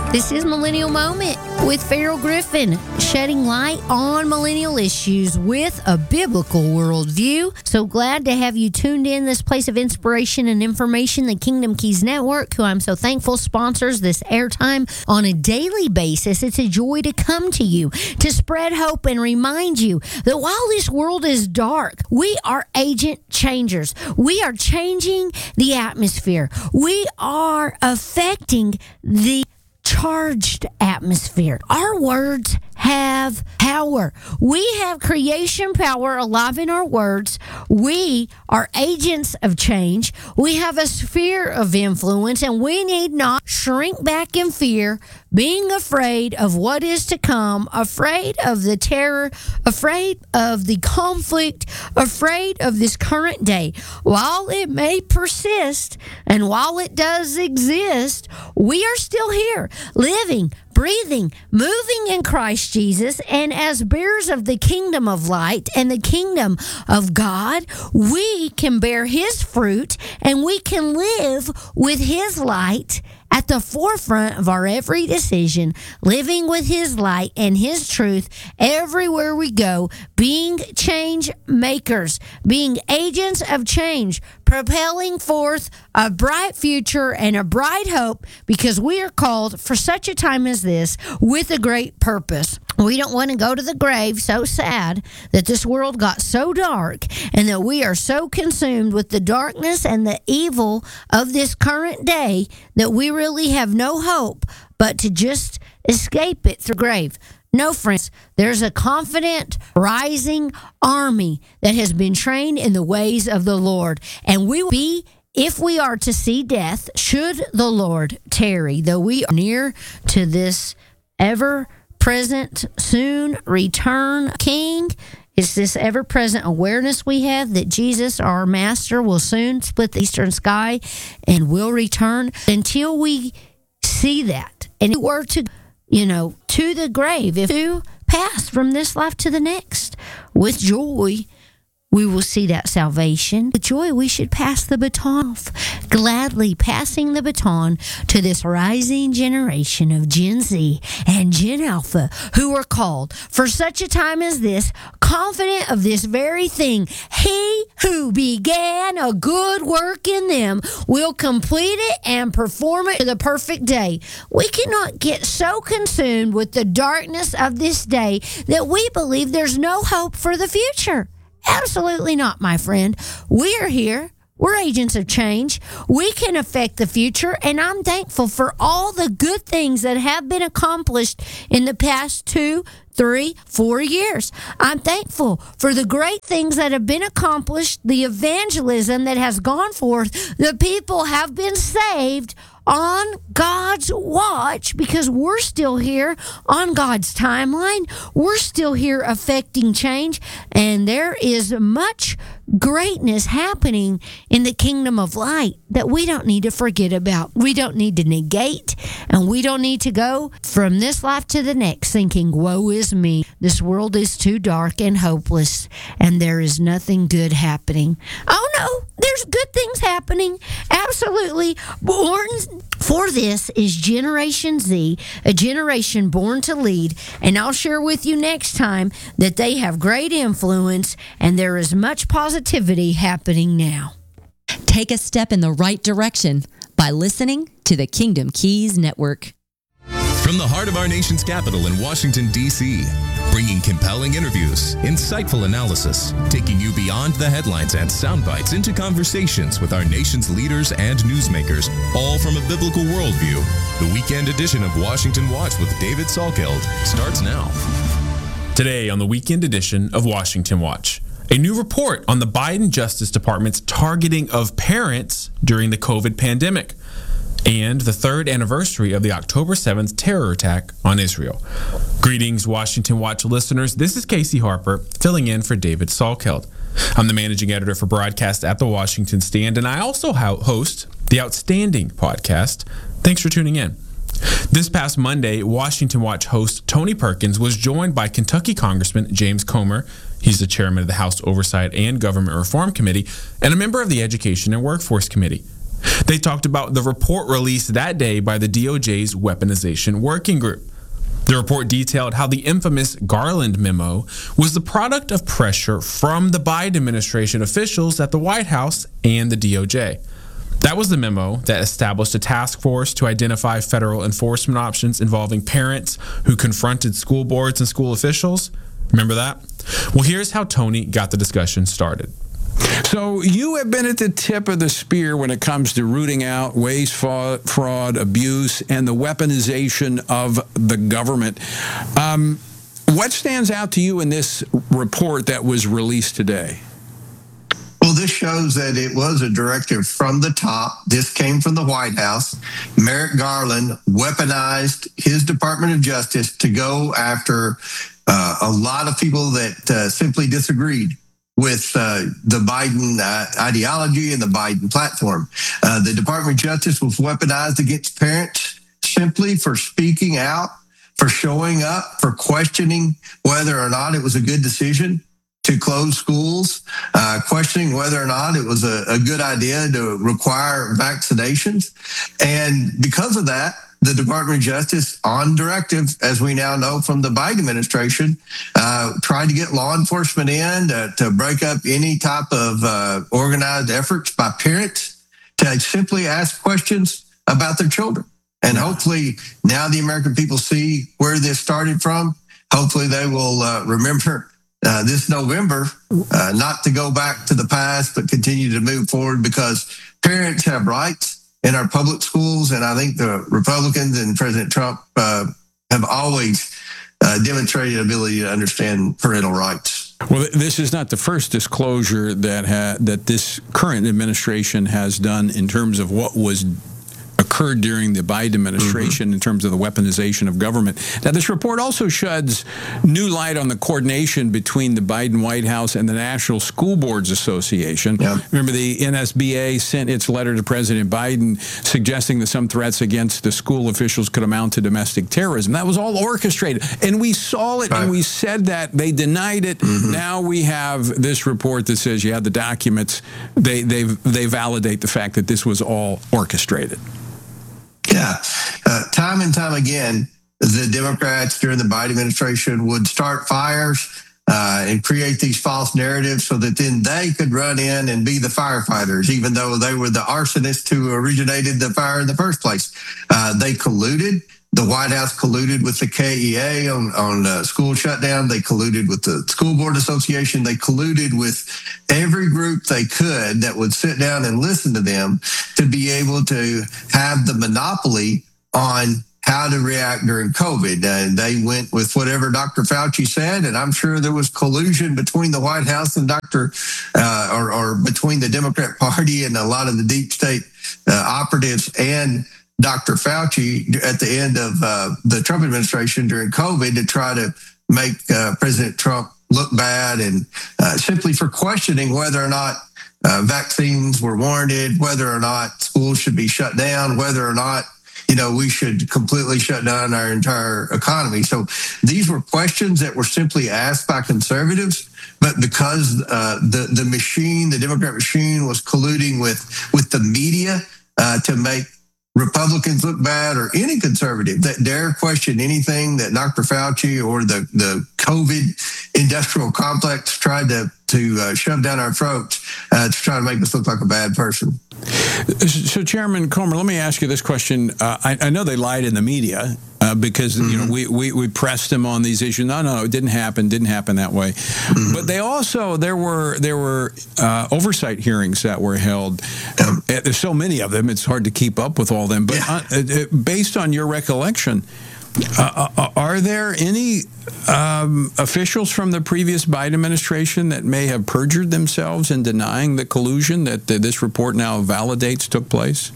This is Millennial Moment with Farrell Griffin, shedding light on millennial issues with a biblical worldview. So glad to have you tuned in this place of inspiration and information, the Kingdom Keys Network, who I'm so thankful sponsors this airtime on a daily basis. It's a joy to come to you, to spread hope and remind you that while this world is dark, we are agent changers. We are changing the atmosphere. We are affecting the charged atmosphere. Our words have power. We have creation power alive in our words. We are agents of change. We have a sphere of influence, and we need not shrink back in fear, being afraid of what is to come, afraid of the terror, afraid of the conflict, afraid of this current day. While it may persist and while it does exist, we are still here, living, breathing, moving in Christ Jesus, and as bearers of the kingdom of light and the kingdom of God, we can bear His fruit and we can live with His light at the forefront of our every decision, living with His light and His truth everywhere we go, being change makers, being agents of change, propelling forth a bright future and a bright hope, because we are called for such a time as this with a great purpose. We don't want to go to the grave so sad that this world got so dark and that we are so consumed with the darkness and the evil of this current day that we really have no hope but to just escape it through the grave. No, friends, there's a confident, rising army that has been trained in the ways of the Lord, and we will be, if we are to see death, should the Lord tarry, though we are near to this ever-present, soon return King. It's this ever-present awareness we have that Jesus, our Master, will soon split the eastern sky and will return. Until we see that, and if we were to, to the grave, if you pass from this life to the next, with joy, we will see that salvation. With joy, we should pass the baton off, gladly passing the baton to this rising generation of Gen Z and Gen Alpha, who are called for such a time as this, confident of this very thing. He who began a good work in them will complete it and perform it to the perfect day. We cannot get so consumed with the darkness of this day that we believe there's no hope for the future. Absolutely not, my friend. We are here. We're agents of change. We can affect the future, and I'm thankful for all the good things that have been accomplished in the past 2, 3, 4 years. I'm thankful for the great things that have been accomplished, the evangelism that has gone forth. The people have been saved on God's watch, because we're still here on God's timeline. We're still here affecting change, and there is much greatness happening in the kingdom of light that we don't need to forget about. We don't need to negate, and we don't need to go from this life to the next thinking, woe is me. This world is too dark and hopeless, and there is nothing good happening. Oh no, there's good things happening. Absolutely. Born for this is Generation Z, a generation born to lead, and I'll share with you next time that they have great influence, and there is much positivity happening now. Take a step in the right direction by listening to the Kingdom Keys Network. From the heart of our nation's capital in Washington, D.C., bringing compelling interviews, insightful analysis, taking you beyond the headlines and sound bites into conversations with our nation's leaders and newsmakers, all from a biblical worldview. The weekend edition of Washington Watch with David Salkeld starts now. Today on the weekend edition of Washington Watch, a new report on the Biden Justice Department's targeting of parents during the COVID pandemic, and the third anniversary of the October 7th terror attack on Israel. Greetings, Washington Watch listeners. This is Casey Harper, filling in for David Salkeld. I'm the managing editor for broadcast at the Washington Stand, and I also host the Outstanding podcast. Thanks for tuning in. This past Monday, Washington Watch host Tony Perkins was joined by Kentucky Congressman James Comer. He's the chairman of the House Oversight and Government Reform Committee and a member of the Education and Workforce Committee. They talked about the report released that day by the DOJ's Weaponization Working Group. The report detailed how the infamous Garland memo was the product of pressure from the Biden administration officials at the White House and the DOJ. That was the memo that established a task force to identify federal enforcement options involving parents who confronted school boards and school officials. Remember that? Well, here's how Tony got the discussion started. So you have been at the tip of the spear when it comes to rooting out waste, fraud, abuse, and the weaponization of the government. What stands out to you in this report that was released today? Well, this shows that it was a directive from the top. This came from the White House. Merrick Garland weaponized his Department of Justice to go after a lot of people that simply disagreed with the Biden ideology and the Biden platform. The Department of Justice was weaponized against parents simply for speaking out, for showing up, for questioning whether or not it was a good decision to close schools, questioning whether or not it was a good idea to require vaccinations. And because of that, the Department of Justice, on directive, as we now know from the Biden administration, tried to get law enforcement in to break up any type of organized efforts by parents to simply ask questions about their children. And hopefully now the American people see where this started from. Hopefully they will remember this November not to go back to the past, but continue to move forward, because parents have rights in our public schools. And I think the Republicans and President Trump have always demonstrated ability to understand parental rights. Well, this is not the first disclosure that this current administration has done in terms of what was occurred during the Biden administration in terms of the weaponization of government. Now, this report also sheds new light on the coordination between the Biden White House and the National School Boards Association. Yep. Remember, the NSBA sent its letter to President Biden suggesting that some threats against the school officials could amount to domestic terrorism. That was all orchestrated. And we saw it, and we said that. They denied it. Now we have this report that says, yeah, the documents, they validate the fact that this was all orchestrated. Yeah. Time and time again, the Democrats during the Biden administration would start fires and create these false narratives so that then they could run in and be the firefighters, even though they were the arsonists who originated the fire in the first place. They colluded. The White House colluded with the KEA on school shutdown. They colluded with the School Board Association. They colluded with every group they could that would sit down and listen to them to be able to have the monopoly on how to react during COVID. They went with whatever Dr. Fauci said, and I'm sure there was collusion between the White House and or between the Democrat Party and a lot of the deep state operatives and Dr. Fauci at the end of the Trump administration during COVID to try to make President Trump look bad, and simply for questioning whether or not vaccines were warranted, whether or not schools should be shut down, whether or not we should completely shut down our entire economy. So these were questions that were simply asked by conservatives, but because the machine, the Democrat machine, was colluding with the media to make Republicans look bad, or any conservative that dare question anything that Dr. Fauci or the COVID industrial complex tried to shove down our throats to try to make us look like a bad person. So, Chairman Comer, let me ask you this question. I know they lied in the media because we pressed them on these issues. No, it didn't happen that way. But there were oversight hearings that were held. There's so many of them; it's hard to keep up with all of them. But based on your recollection, are there any officials from the previous Biden administration that may have perjured themselves in denying the collusion that this report now validates took place?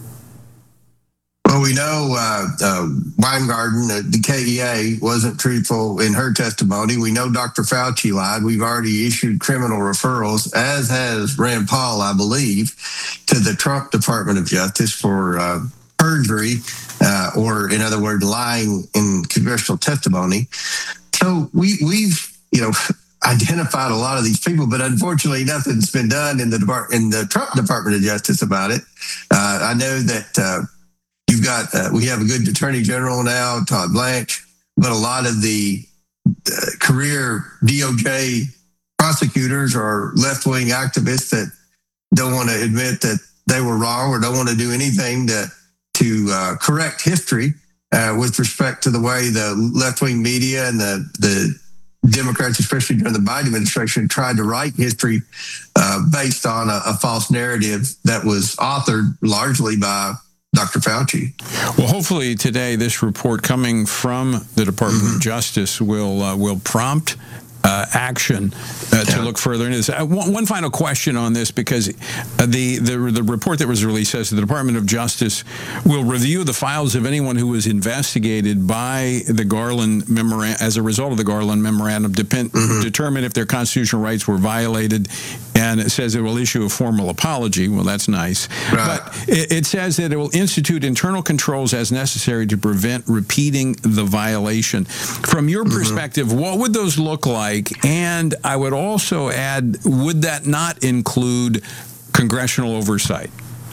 Well, we know Weingarten, the KEA, wasn't truthful in her testimony. We know Dr. Fauci lied. We've already issued criminal referrals, as has Rand Paul, I believe, to the Trump Department of Justice for perjury, or in other words, lying in congressional testimony. So we've identified a lot of these people, but unfortunately, nothing's been done in the Trump Department of Justice about it. I know that we have a good Attorney General now, Todd Blanche, but a lot of the career DOJ prosecutors are left-wing activists that don't want to admit that they were wrong or don't want to do anything to correct history with respect to the way the left-wing media and the Democrats, especially during the Biden administration, tried to write history based on a false narrative that was authored largely by Dr. Fauci. Well, hopefully today this report coming from the Department of Justice will prompt action to look further into this. One final question on this, because the report that was released says the Department of Justice will review the files of anyone who was investigated by the Garland memorandum as a result of the Garland memorandum, determine if their constitutional rights were violated, and it says it will issue a formal apology. Well, that's nice. Right. But it says that it will institute internal controls as necessary to prevent repeating the violation. From your perspective, what would those look like? And I would also add, would that not include congressional oversight?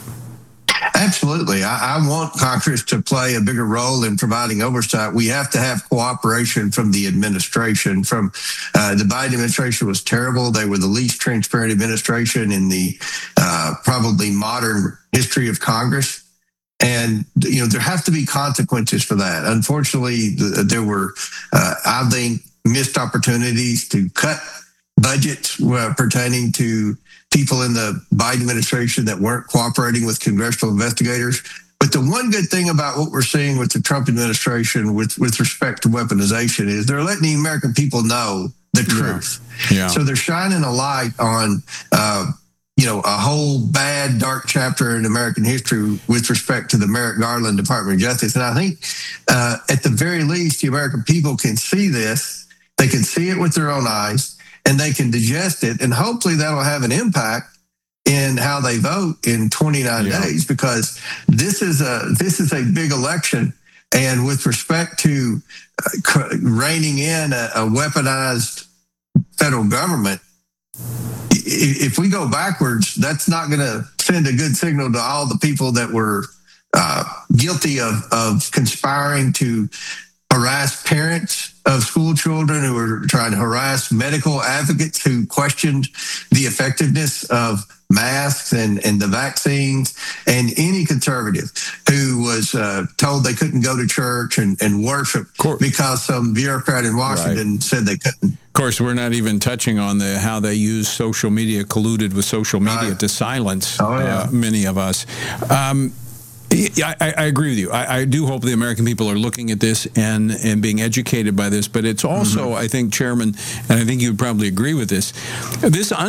Absolutely. I want Congress to play a bigger role in providing oversight. We have to have cooperation from the administration. From the Biden administration was terrible. They were the least transparent administration in the probably modern history of Congress. And, there have to be consequences for that. Unfortunately, there were, I think, missed opportunities to cut budgets pertaining to people in the Biden administration that weren't cooperating with congressional investigators. But the one good thing about what we're seeing with the Trump administration with respect to weaponization is they're letting the American people know the truth. Yeah. So they're shining a light on, a whole bad, dark chapter in American history with respect to the Merrick Garland Department of Justice. And I think at the very least, the American people can see this. They can see it with their own eyes, and they can digest it, and hopefully that'll have an impact in how they vote in 29 days, because this is a big election. And with respect to reining in a weaponized federal government, if we go backwards, that's not going to send a good signal to all the people that were guilty of conspiring to harass parents of school children, who were trying to harass medical advocates who questioned the effectiveness of masks and the vaccines, and any conservative who was told they couldn't go to church and worship because some bureaucrat in Washington said they couldn't. Of course, we're not even touching on how they use social media, colluded with social media to silence many of us. I agree with you. I do hope the American people are looking at this and being educated by this. But it's also, I think, Chairman, and I think you'd probably agree with this